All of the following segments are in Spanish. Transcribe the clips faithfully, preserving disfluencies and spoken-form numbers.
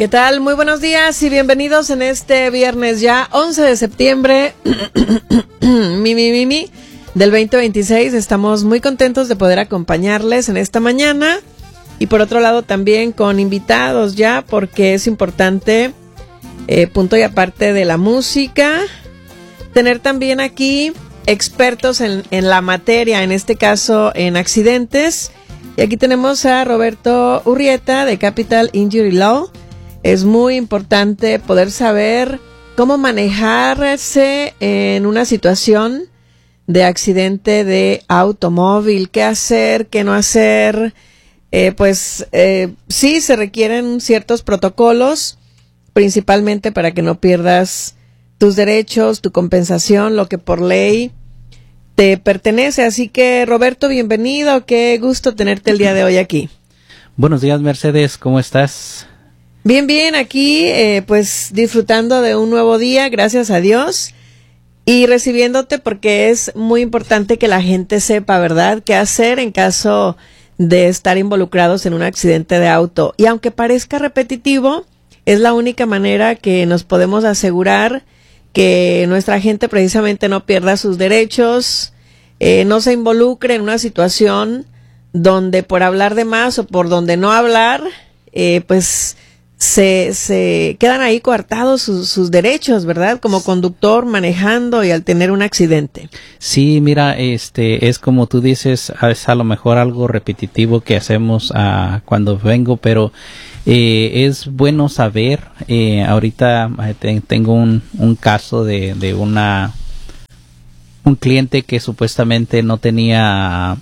¿Qué tal? Muy buenos días y bienvenidos en este viernes ya once de septiembre mi, mi, mi, mi, del veinte veintiséis. Estamos muy contentos de poder acompañarles en esta mañana y por otro lado también con invitados ya, porque es importante, eh, punto y aparte de la música, tener también aquí expertos en, en la materia, en este caso en accidentes. Y aquí tenemos a Roberto Urrieta de Capital Injury Law. Es muy importante poder saber cómo manejarse en una situación de accidente de automóvil, qué hacer, qué no hacer. Eh, pues eh, sí se requieren ciertos protocolos, principalmente para que no pierdas tus derechos, tu compensación, lo que por ley te pertenece. Así que, Roberto, bienvenido. Qué gusto tenerte el día de hoy aquí. Buenos días, Mercedes. ¿Cómo estás? Bien, bien. Aquí, eh, pues, disfrutando de un nuevo día, gracias a Dios. Y recibiéndote porque es muy importante que la gente sepa, ¿verdad?, qué hacer en caso de estar involucrados en un accidente de auto. Y aunque parezca repetitivo, es la única manera que nos podemos asegurar que nuestra gente precisamente no pierda sus derechos, eh, no se involucre en una situación donde por hablar de más o por donde no hablar, eh, pues se, se quedan ahí coartados sus, sus derechos, ¿verdad? Como conductor manejando y al tener un accidente. Sí, mira, este es como tú dices, es a lo mejor algo repetitivo que hacemos uh, cuando vengo, pero Eh, es bueno saber. Eh, ahorita eh, te, tengo un, un caso de, de una un cliente que supuestamente no tenía,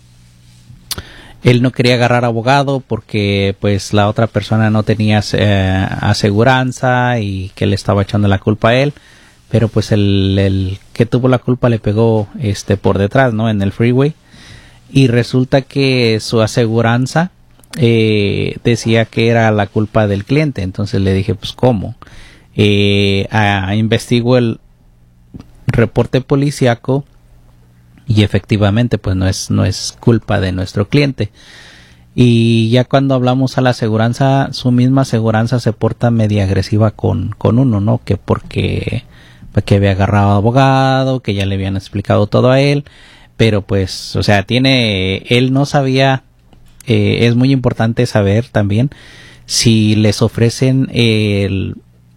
él no quería agarrar abogado porque pues la otra persona no tenía eh, aseguranza y que le estaba echando la culpa a él, pero pues el, el que tuvo la culpa le pegó este por detrás, ¿no?, en el freeway, y resulta que su aseguranza Eh, decía que era la culpa del cliente. Entonces le dije, pues ¿cómo? Eh, a, investigo el reporte policíaco y efectivamente pues no es, no es culpa de nuestro cliente. Y ya cuando hablamos a la aseguranza, su misma aseguranza se porta media agresiva con, con uno, ¿no? Que porque, pues, que había agarrado abogado, que ya le habían explicado todo a él, pero pues, o sea, tiene, él no sabía. Eh, es muy importante saber también si les ofrecen el,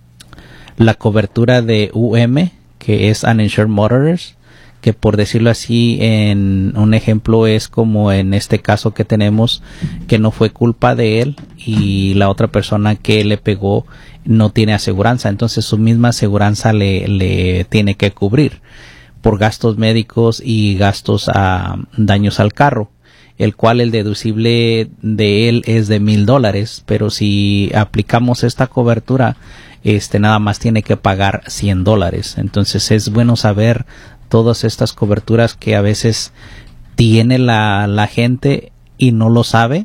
la cobertura de U M, que es Uninsured Motorist, que por decirlo así, en un ejemplo es como en este caso que tenemos, que no fue culpa de él y la otra persona que le pegó no tiene aseguranza, entonces su misma aseguranza le, le tiene que cubrir por gastos médicos y gastos a daños al carro, el cual el deducible de él es de mil dólares, pero si aplicamos esta cobertura, este nada más tiene que pagar cien dólares. Entonces es bueno saber todas estas coberturas que a veces tiene la, la gente y no lo sabe.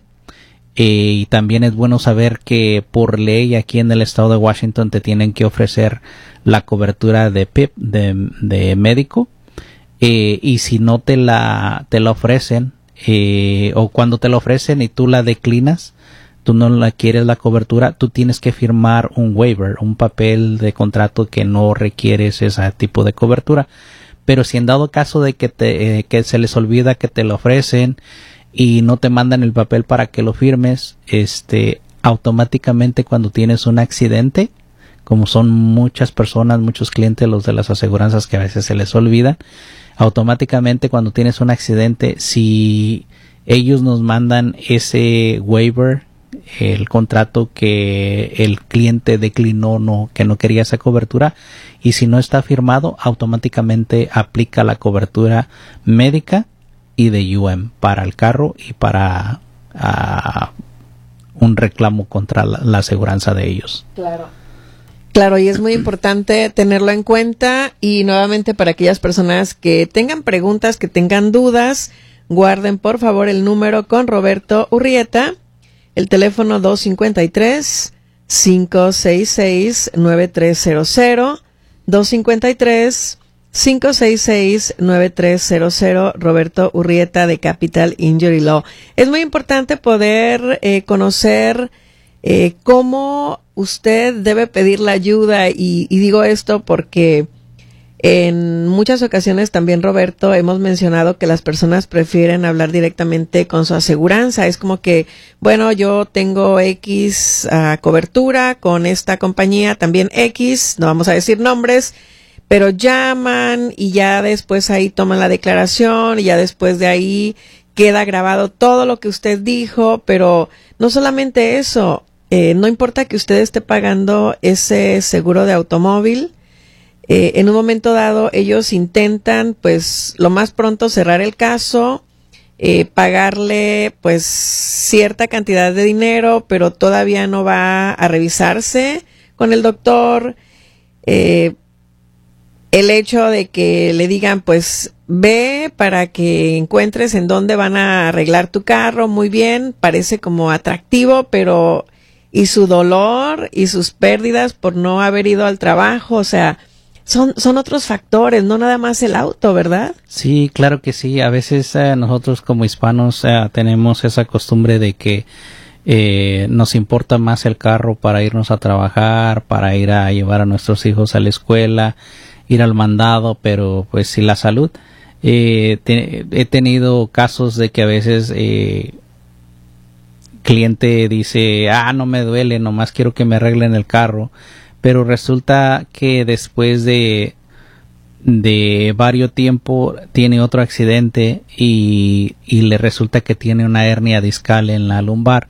Eh, y también es bueno saber que por ley aquí en el estado de Washington te tienen que ofrecer la cobertura de P I P, de, de médico, eh, y si no te la, te la ofrecen, Eh, o cuando te lo ofrecen y tú la declinas, tú no la quieres la cobertura, tú tienes que firmar un waiver, un papel de contrato que no requieres ese tipo de cobertura. Pero si en dado caso de que te eh, que se les olvida que te lo ofrecen y no te mandan el papel para que lo firmes, este automáticamente cuando tienes un accidente, como son muchas personas, muchos clientes los de las aseguranzas que a veces se les olvida, automáticamente cuando tienes un accidente, si ellos nos mandan ese waiver, el contrato que el cliente declinó, no, que no quería esa cobertura, y si no está firmado, automáticamente aplica la cobertura médica y de U M para el carro y para uh, un reclamo contra la, la aseguranza de ellos. Claro. Claro, y es muy importante tenerlo en cuenta, y nuevamente para aquellas personas que tengan preguntas, que tengan dudas, guarden por favor el número con Roberto Urrieta, el teléfono dos cinco tres, cinco seis seis, nueve tres cero cero, dos cinco tres, cinco seis seis, nueve tres cero cero, Roberto Urrieta de Capital Injury Law. Es muy importante poder eh, conocer eh, cómo usted debe pedir la ayuda y, y digo esto porque en muchas ocasiones también, Roberto, hemos mencionado que las personas prefieren hablar directamente con su aseguranza. Es como que, bueno, yo tengo X uh, cobertura con esta compañía, también X, no vamos a decir nombres, pero llaman y ya después ahí toman la declaración y ya después de ahí queda grabado todo lo que usted dijo, pero no solamente eso, eh, no importa que usted esté pagando ese seguro de automóvil, eh, en un momento dado ellos intentan pues lo más pronto cerrar el caso, eh, pagarle pues cierta cantidad de dinero, pero todavía no va a revisarse con el doctor. eh, El hecho de que le digan, pues, ve para que encuentres en dónde van a arreglar tu carro, muy bien, parece como atractivo, pero y su dolor y sus pérdidas por no haber ido al trabajo, o sea, son son otros factores, no nada más el auto, ¿verdad? Sí, claro que sí. A veces eh, nosotros como hispanos eh, tenemos esa costumbre de que eh, nos importa más el carro para irnos a trabajar, para ir a llevar a nuestros hijos a la escuela, ir al mandado, pero pues si la salud, eh, te, he tenido casos de que a veces eh, cliente dice, ah, no me duele, nomás quiero que me arreglen el carro, pero resulta que después de de varios tiempo tiene otro accidente y, y le resulta que tiene una hernia discal en la lumbar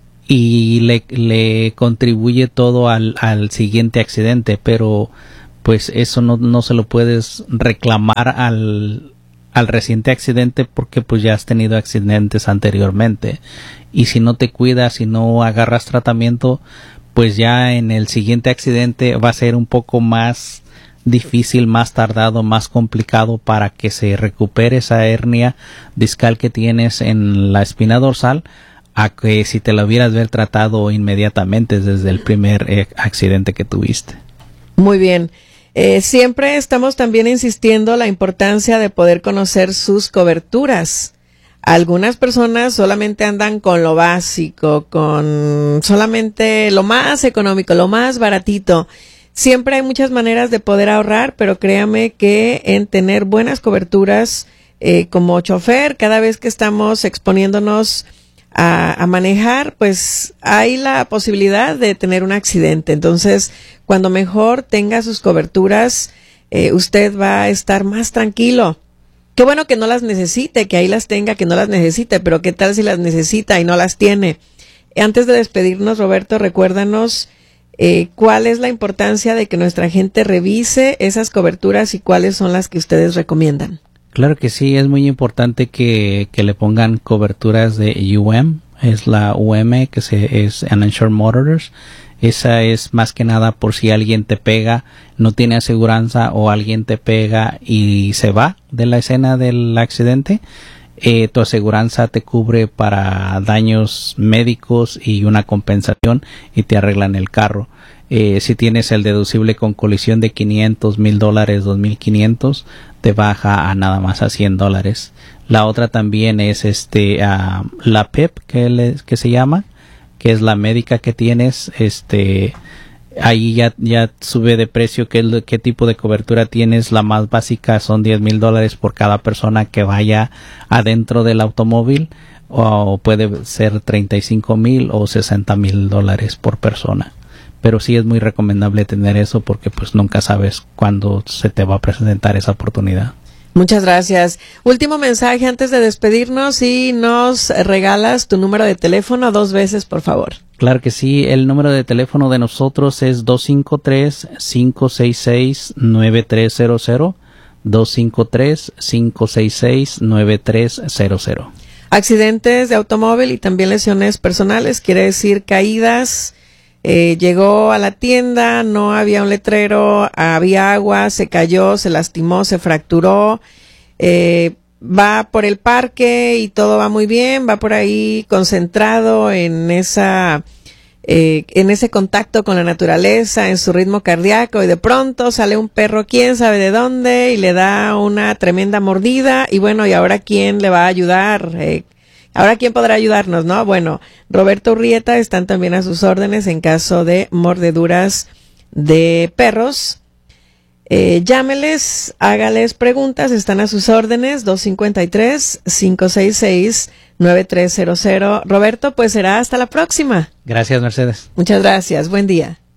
y le, le contribuye todo al, al siguiente accidente, pero pues eso no, no se lo puedes reclamar al, al reciente accidente porque pues ya has tenido accidentes anteriormente y si no te cuidas, si no agarras tratamiento, pues ya en el siguiente accidente va a ser un poco más difícil, más tardado, más complicado para que se recupere esa hernia discal que tienes en la espina dorsal a que si te la hubieras ver tratado inmediatamente desde el primer eh, accidente que tuviste. Muy bien. Eh, siempre estamos también insistiendo la importancia de poder conocer sus coberturas. Algunas personas solamente andan con lo básico, con solamente lo más económico, lo más baratito. Siempre hay muchas maneras de poder ahorrar, pero créame que en tener buenas coberturas eh, como chofer, cada vez que estamos exponiéndonos A, a manejar, pues hay la posibilidad de tener un accidente. Entonces, cuando mejor tenga sus coberturas, eh, usted va a estar más tranquilo. Qué bueno que no las necesite, que ahí las tenga, que no las necesite, pero qué tal si las necesita y no las tiene. Antes de despedirnos, Roberto, recuérdanos eh, cuál es la importancia de que nuestra gente revise esas coberturas y cuáles son las que ustedes recomiendan. Claro que sí, es muy importante que, que le pongan coberturas de U M, es la U M que se, es Uninsured Motorist. Esa es más que nada por si alguien te pega, no tiene aseguranza o alguien te pega y se va de la escena del accidente. Eh, tu aseguranza te cubre para daños médicos y una compensación y te arreglan el carro. Eh, si tienes el deducible con colisión de quinientos, mil dólares, dos mil quinientos, te baja a nada más a cien dólares. La otra también es este uh, la P E P que, le, que se llama, que es la médica que tienes. Este, ahí ya ya sube de precio qué, qué tipo de cobertura tienes. La más básica son diez mil dólares por cada persona que vaya adentro del automóvil, o puede ser treinta y cinco mil o sesenta mil dólares por persona. Pero sí es muy recomendable tener eso porque pues nunca sabes cuándo se te va a presentar esa oportunidad. Muchas gracias. Último mensaje antes de despedirnos y nos regalas tu número de teléfono dos veces, por favor. Claro que sí, el número de teléfono de nosotros es dos cinco tres, cinco seis seis, nueve tres cero cero, dos cinco tres, cinco seis seis, nueve tres cero cero. Accidentes de automóvil y también lesiones personales, quiere decir caídas. Eh, llegó a la tienda, no había un letrero, había agua, se cayó, se lastimó, se fracturó, eh, va por el parque y todo va muy bien, va por ahí concentrado en esa, eh, en ese contacto con la naturaleza, en su ritmo cardíaco, y de pronto sale un perro quién sabe de dónde y le da una tremenda mordida y bueno, y ahora quién le va a ayudar, eh, Ahora, ¿quién podrá ayudarnos, no? Bueno, Roberto Urrieta están también a sus órdenes en caso de mordeduras de perros. Eh, llámeles, hágales preguntas, están a sus órdenes, dos cinco tres, cinco seis seis, nueve tres cero cero. Roberto, pues será hasta la próxima. Gracias, Mercedes. Muchas gracias, buen día.